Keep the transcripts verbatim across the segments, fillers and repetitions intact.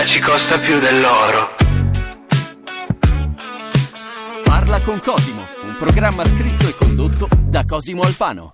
ci costa più dell'oro. Parla con Cosimo, un programma scritto e condotto da Cosimo Alfano.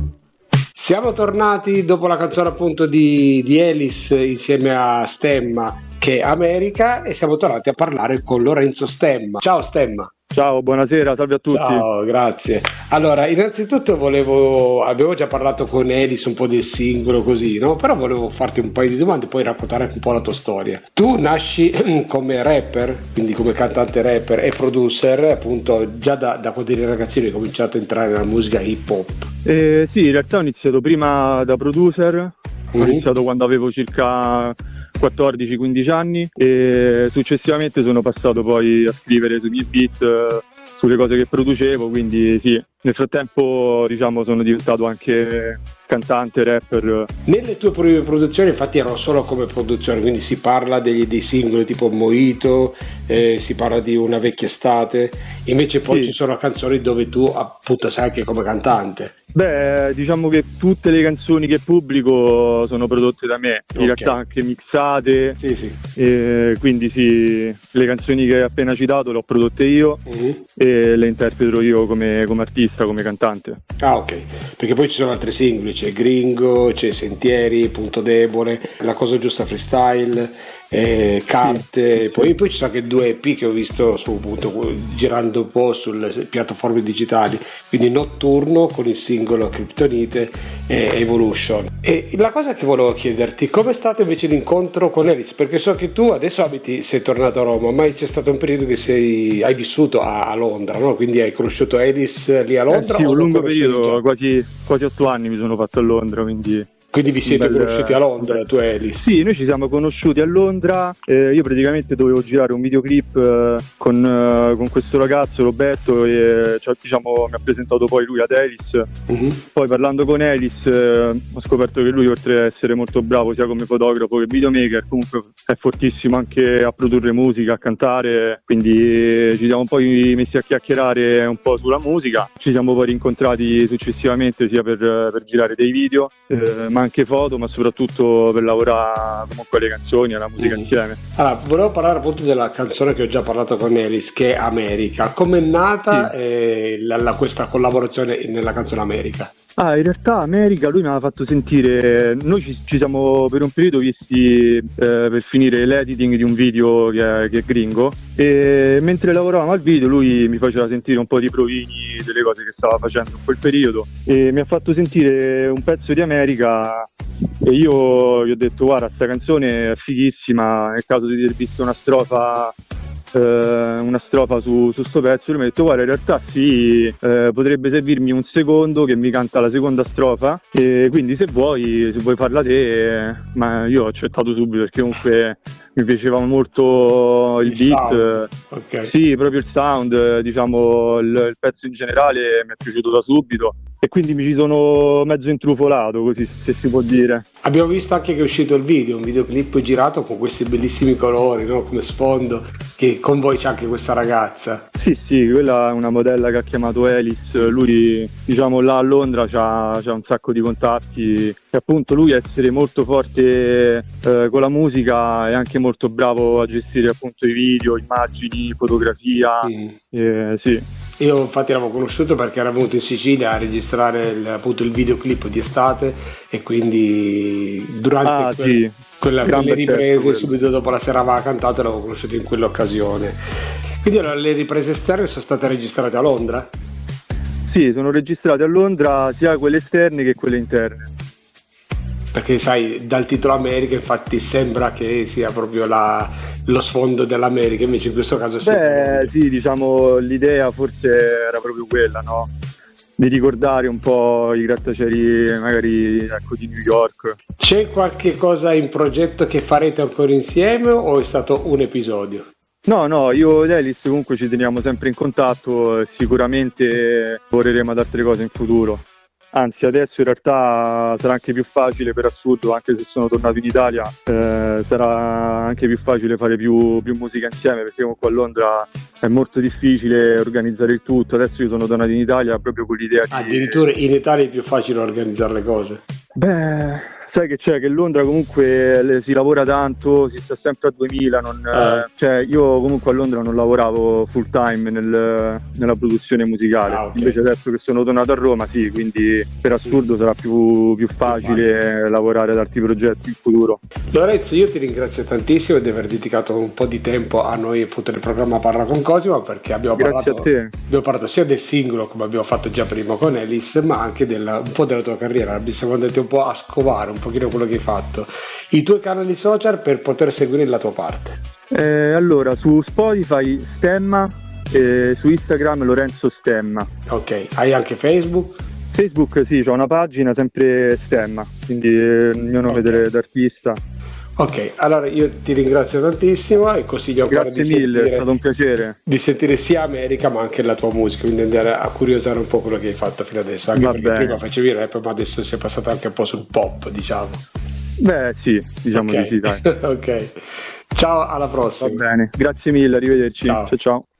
Siamo tornati dopo la canzone appunto di, di Elis insieme a Stemma, che è America, e siamo tornati a parlare con Lorenzo Stemma. Ciao Stemma. Ciao, buonasera, salve a tutti. Ciao, grazie. Allora, innanzitutto volevo, abbiamo già parlato con Elis un po' del singolo così, no? Però volevo farti un paio di domande e poi raccontare un po' la tua storia. Tu nasci come rapper, quindi come cantante rapper e producer, appunto già da, da quando eri ragazzino hai cominciato a entrare nella musica hip hop. Eh, sì, in realtà ho iniziato prima da producer, mm-hmm. Ho iniziato quando avevo circa quattordici quindici anni e successivamente sono passato poi a scrivere sui miei beat, eh, sulle cose che producevo, quindi sì, nel frattempo diciamo sono diventato anche cantante, rapper. Nelle tue prime produzioni infatti erano solo come produzione, quindi si parla degli, dei singoli tipo Mojito, eh, si parla di Una vecchia estate, invece poi sì. Ci sono canzoni dove tu appunto sei anche come cantante. Beh, diciamo che tutte le canzoni che pubblico sono prodotte da me, in okay. realtà anche mixate, sì, sì. E quindi sì, le canzoni che hai appena citato le ho prodotte io mm-hmm. e le interpreto io come, come artista, come cantante. Ah ok, perché poi ci sono altri singoli, c'è Gringo, c'è Sentieri, Punto Debole, La cosa giusta freestyle, eh, Carte, sì, poi, sì. poi ci sono anche due E P che ho visto su, appunto, girando un po' sulle piattaforme digitali, quindi Notturno con il singolo Kryptonite e Evolution. E la cosa che volevo chiederti, com'è stato invece l'incontro con Elis? Perché so che tu adesso abiti, sei tornato a Roma, ma c'è stato un periodo che sei, hai vissuto a, a Londra, no? Quindi hai conosciuto Elis lì a Londra? Eh sì, un lungo periodo, quasi, quasi otto anni mi sono fatto a Londra, quindi... Quindi vi siete bel... conosciuti a Londra, tu e Elis? Sì, noi ci siamo conosciuti a Londra, eh, io praticamente dovevo girare un videoclip eh, con, eh, con questo ragazzo Roberto e cioè, diciamo, mi ha presentato poi lui ad Elis, uh-huh. Poi parlando con Elis eh, ho scoperto che lui, oltre ad essere molto bravo sia come fotografo che videomaker, comunque è fortissimo anche a produrre musica, a cantare, quindi ci siamo poi messi a chiacchierare un po' sulla musica, ci siamo poi rincontrati successivamente sia per, per girare dei video, eh, ma anche foto, ma soprattutto per lavorare comunque alle canzoni, alla musica mm. insieme. Allora, volevo parlare appunto della canzone che ho già parlato con Elis, che è America. Com'è nata sì. eh, la, la, questa collaborazione nella canzone America? Ah, in realtà America lui mi aveva fatto sentire, noi ci, ci siamo per un periodo visti eh, per finire l'editing di un video che è, che è Gringo, e mentre lavoravamo al video lui mi faceva sentire un po' di provini delle cose che stava facendo in quel periodo e mi ha fatto sentire un pezzo di America e io gli ho detto guarda, sta canzone è fighissima, nel caso di aver visto una strofa una strofa su, su sto pezzo, lui mi ha detto guarda in realtà sì, eh, potrebbe servirmi un secondo che mi canta la seconda strofa e quindi se vuoi se vuoi farla te, eh, ma io ho accettato subito perché comunque mi piaceva molto il, il beat, okay. Sì, proprio il sound, diciamo il, il pezzo in generale mi è piaciuto da subito e quindi mi ci sono mezzo intrufolato, così se si può dire. Abbiamo visto anche che è uscito il video, un videoclip girato con questi bellissimi colori, no? Come sfondo, che con voi c'è anche questa ragazza. Sì, sì, quella è una modella che ha chiamato Elis, lui diciamo là a Londra c'ha, c'ha un sacco di contatti e appunto lui essere molto forte eh, con la musica e anche molto bravo a gestire appunto i video, immagini, fotografia, sì. Eh, sì. Io infatti l'avevo conosciuto perché era venuto in Sicilia a registrare il, appunto il videoclip di estate e quindi durante ah, quel, sì. quella, quelle riprese certo, subito dopo la sera aveva cantato e l'avevo conosciuto in quell'occasione. Quindi allora, le riprese esterne sono state registrate a Londra? Sì, sono registrate a Londra sia quelle esterne che quelle interne. Perché sai, dal titolo America infatti sembra che sia proprio la, lo sfondo dell'America, invece in questo caso beh sì, diciamo l'idea forse era proprio quella, no? Di ricordare un po' i grattacieli magari ecco di New York. C'è qualche cosa in progetto che farete ancora insieme o è stato un episodio? No, no, io ed Elis comunque ci teniamo sempre in contatto e sicuramente lavoreremo ad altre cose in futuro. Anzi, adesso in realtà sarà anche più facile, per assurdo, anche se sono tornato in Italia, eh, sarà anche più facile fare più, più musica insieme, perché comunque a Londra è molto difficile organizzare il tutto. Adesso io sono tornato in Italia proprio con l'idea di... Addirittura in Italia è più facile organizzare le cose? Beh, sai che c'è, che Londra comunque le, si lavora tanto, si sta sempre a duemila, non, Ah. eh, cioè io comunque a Londra non lavoravo full time nel, nella produzione musicale, Ah, ok. invece adesso che sono tornato a Roma sì, quindi per assurdo sarà più, più facile lavorare ad altri progetti in futuro. Lorenzo, io ti ringrazio tantissimo di aver dedicato un po' di tempo a noi appunto nel programma Parla con Cosimo, perché abbiamo Grazie parlato, a te. abbiamo parlato sia del singolo come abbiamo fatto già prima con Ellis, ma anche della, un po' della tua carriera. Siamo andati un po' a scovare un pochino quello che hai fatto, i tuoi canali social per poter seguire la tua parte. Eh, allora su Spotify Stemma, e su Instagram Lorenzo Stemma. Ok, hai anche Facebook? Facebook sì, c'ho una pagina sempre Stemma, quindi eh, il mio nome Ok. d'artista. Ok, allora io ti ringrazio tantissimo e consiglio ancora Grazie di mille, è sentire, stato un piacere. di sentire sia America ma anche la tua musica, quindi andare a curiosare un po' quello che hai fatto fino adesso, anche Va perché bene. prima facevi rap ma adesso sei passato anche un po' sul pop, diciamo. Beh sì, diciamo Ok. di sì, dai. Ok, ciao, alla prossima. Va bene, grazie mille, arrivederci. Ciao. Ciao ciao.